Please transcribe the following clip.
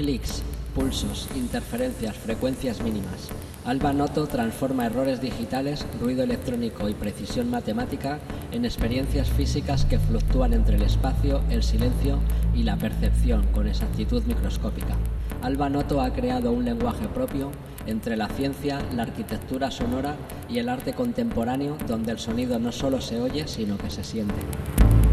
Clics, pulsos, interferencias, frecuencias mínimas. Alba Noto transforma errores digitales, ruido electrónico y precisión matemática en experiencias físicas que fluctúan entre el espacio, el silencio y la percepción con exactitud microscópica. Alba Noto ha creado un lenguaje propio entre la ciencia, la arquitectura sonora y el arte contemporáneo, donde el sonido no solo se oye, sino que se siente.